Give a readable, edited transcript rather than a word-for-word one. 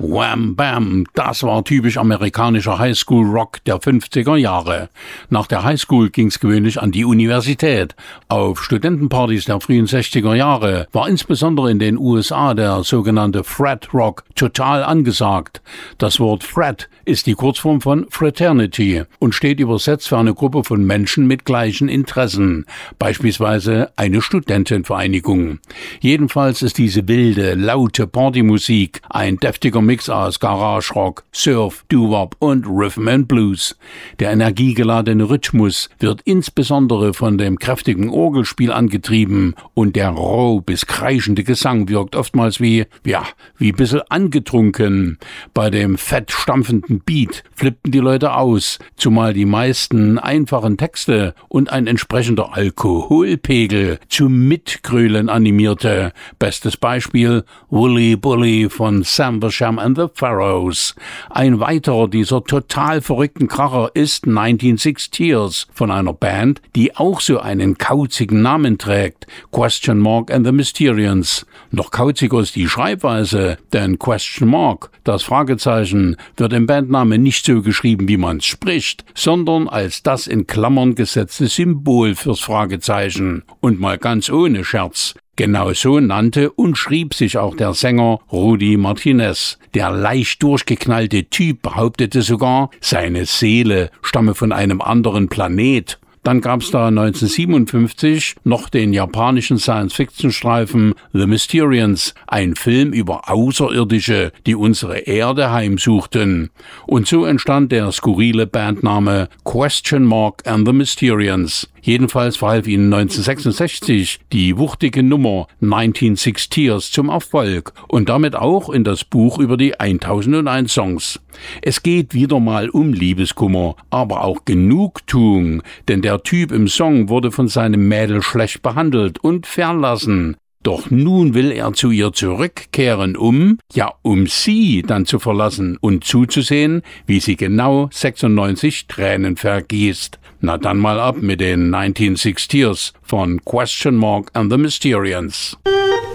Wham Bam, das war typisch amerikanischer Highschool-Rock der 50er Jahre. Nach der Highschool ging's gewöhnlich an die Universität. Auf Studentenpartys der frühen 60er Jahre war insbesondere in den USA der sogenannte Frat Rock total angesagt. Das Wort Frat ist die Kurzform von Fraternity und steht übersetzt für eine Gruppe von Menschen mit gleichen Interessen, beispielsweise eine Studentenvereinigung. Jedenfalls ist diese wilde, laute Partymusik ein deftiger Mix aus Garage Rock, Surf, Doo-Wop und Rhythm and Blues. Der energiegeladene Rhythmus wird insbesondere von dem kräftigen Orgelspiel angetrieben und der roh bis kreischende Gesang wirkt oftmals wie ein bisschen angetrunken. Bei dem fett stampfenden Beat flippten die Leute aus, zumal die meisten einfachen Texte und ein entsprechender Alkoholpegel zum Mitgrölen animierte. Bestes Beispiel Wooly Bully von Sam the Sham and the Pharaohs. Ein weiterer dieser total verrückten Kracher ist 196 von einer Band, die auch so einen kauzigen Namen trägt, Question Mark and the Mysterians. Noch kauziger ist die Schreibweise, denn Question Mark, das Fragezeichen, wird im Bandnamen nicht so geschrieben, wie man es spricht, sondern als das in Klammern gesetzte Symbol fürs Fragezeichen. Und mal ganz ohne Scherz. Genau so nannte und schrieb sich auch der Sänger Rudy Martinez. Der leicht durchgeknallte Typ behauptete sogar, seine Seele stamme von einem anderen Planet. Dann gab's da 1957 noch den japanischen Science-Fiction-Streifen The Mysterians, ein Film über Außerirdische, die unsere Erde heimsuchten. Und so entstand der skurrile Bandname Question Mark and the Mysterians. Jedenfalls verhalf ihnen 1966 die wuchtige Nummer 196 zum Erfolg und damit auch in das Buch über die 1001 Songs. Es geht wieder mal um Liebeskummer, aber auch Genugtuung, denn der Typ im Song wurde von seinem Mädel schlecht behandelt und verlassen. Doch nun will er zu ihr zurückkehren, um sie dann zu verlassen und zuzusehen, wie sie genau 96 Tränen vergießt. Na dann mal ab mit den 196 von Question Mark and the Mysterians.